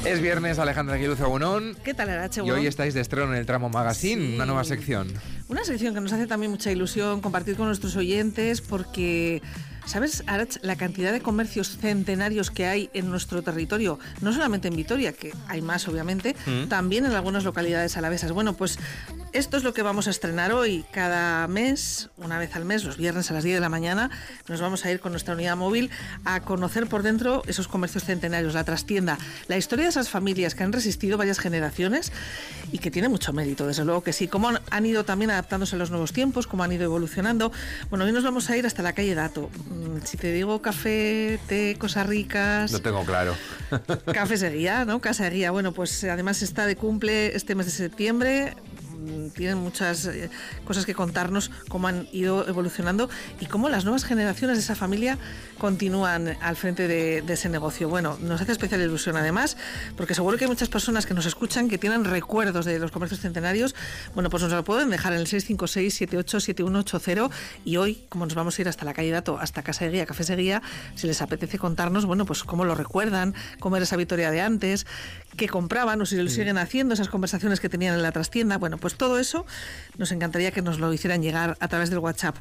Es viernes, Alejandra Aguiluzo Agunón. ¿Qué tal, Arache? Y hoy estáis de estreno en el Tramo Magazine, Sí. una nueva sección. Una sección que nos hace también mucha ilusión compartir con nuestros oyentes porque, ¿sabes, Arach, la cantidad de comercios centenarios que hay en nuestro territorio? No solamente en Vitoria, que hay más obviamente, también en algunas localidades alavesas. Bueno, pues esto es lo que vamos a estrenar hoy. Cada mes, una vez al mes, los viernes a las 10 de la mañana, nos vamos a ir con nuestra unidad móvil a conocer por dentro esos comercios centenarios, la trastienda, la historia de esas familias que han resistido varias generaciones y que tiene mucho mérito, desde luego que sí. Cómo han ido también adaptándose a los nuevos tiempos, cómo han ido evolucionando. Bueno, hoy nos vamos a ir hasta la calle Dato. Si te digo café, té, cosas ricas... Lo tengo claro. Café Seguía, ¿no? Casa Seguía. Bueno, pues además está de cumple este mes de septiembre. Tienen muchas cosas que contarnos, cómo han ido evolucionando y cómo las nuevas generaciones de esa familia continúan al frente de ese negocio. Bueno, nos hace especial ilusión además, porque seguro que hay muchas personas que nos escuchan que tienen recuerdos de los comercios centenarios. Bueno, pues nos lo pueden dejar en el 656-787180 y hoy, como nos vamos a ir hasta la calle Dato, hasta Casa Seguía, Café Seguía, si les apetece contarnos, bueno, pues cómo lo recuerdan, cómo era esa Vitoria de antes, qué compraban o si lo siguen haciendo, esas conversaciones que tenían en la trastienda. Bueno, pues todo eso nos encantaría que nos lo hicieran llegar a través del WhatsApp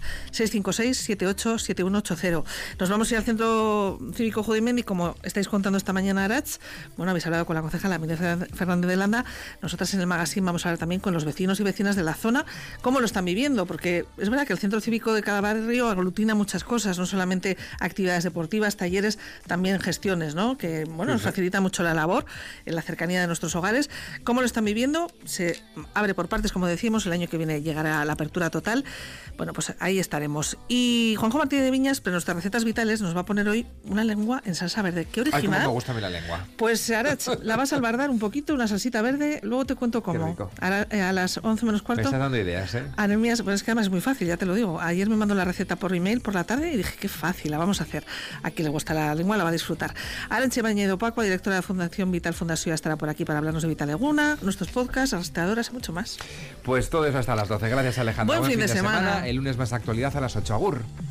656-787180. Nos vamos a ir al Centro Cívico Judimendi, como estáis contando esta mañana, Arach. Bueno, habéis hablado con la concejala Miguel Fernández de Landa. Nosotras en el magazine vamos a hablar también con los vecinos y vecinas de la zona, cómo lo están viviendo, porque es verdad que el Centro Cívico de cada barrio aglutina muchas cosas, no solamente actividades deportivas, talleres, también gestiones, ¿no? Que, bueno, nos facilita mucho la labor en la cercanía de nuestros hogares. ¿Cómo lo están viviendo? Se abre por partes, como decimos, el año que viene llegará la apertura total. Bueno, pues ahí estaremos. Y Juanjo Martínez de Viñas, pero nuestras recetas vitales, nos va a poner hoy una lengua en salsa verde. ¡Qué original! Ay, cómo me gusta a mí la lengua. Pues Arach, la vas a albardar un poquito, una salsita verde, luego te cuento cómo. Qué rico. A las 11 menos cuarto. Me estás dando ideas, ¿eh? Anemias, pues es que además es muy fácil, ya te lo digo. Ayer me mandó la receta por email por la tarde y dije, qué fácil, la vamos a hacer. A quien le gusta la lengua la va a disfrutar. Arantxa Bañedo Paco, directora de la Fundación Vital Fundación, estará por aquí para hablarnos de Vital Eguna, nuestros podcasts, rastreadoras y mucho más. Pues todo eso hasta las 12. Gracias, Alejandra. Buen fin de semana. El lunes más actualidad a las 8. Agur.